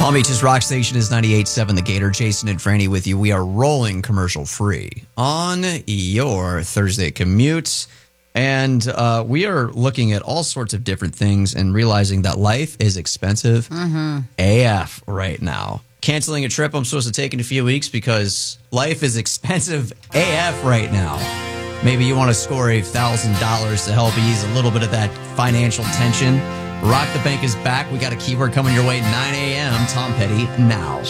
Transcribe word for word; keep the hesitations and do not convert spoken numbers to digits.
Palm Beach's Rock Station is ninety-eight point seven The Gator. Jason and Franny with you. We are rolling commercial free on your Thursday commute. And uh, we are looking at all sorts of different things and realizing that life is expensive Mm-hmm. A F right now. Canceling a trip I'm supposed to take in a few weeks because life is expensive A F right now. Maybe you want to score a one thousand dollars to help ease a little bit of that financial tension. Rock the Bank is back. We got a keyword coming your way, nine a.m. Tom Petty now.